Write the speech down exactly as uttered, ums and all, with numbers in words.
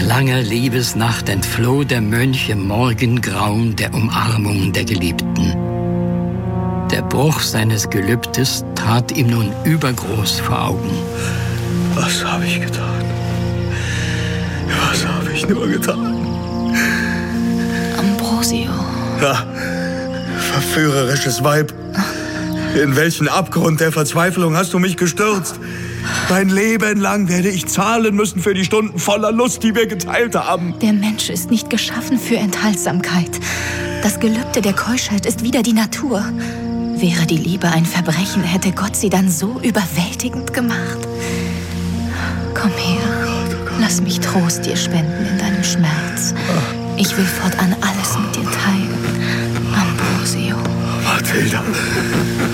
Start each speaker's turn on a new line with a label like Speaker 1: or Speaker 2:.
Speaker 1: langer Liebesnacht entfloh der Mönch im Morgengrauen der Umarmung der Geliebten. Der Bruch seines Gelübdes trat ihm nun übergroß vor Augen.
Speaker 2: Was habe ich getan? Was habe ich nur getan?
Speaker 3: Ambrosio.
Speaker 2: Ja, verführerisches Weib. In welchen Abgrund der Verzweiflung hast du mich gestürzt? Mein Leben lang werde ich zahlen müssen für die Stunden voller Lust, die wir geteilt haben.
Speaker 3: Der Mensch ist nicht geschaffen für Enthaltsamkeit. Das Gelübde der Keuschheit ist wieder die Natur. Wäre die Liebe ein Verbrechen, hätte Gott sie dann so überwältigend gemacht. Komm her, lass mich Trost dir spenden in deinem Schmerz. Ich will fortan alles mit dir teilen. Ambrosio.
Speaker 2: Mathilda.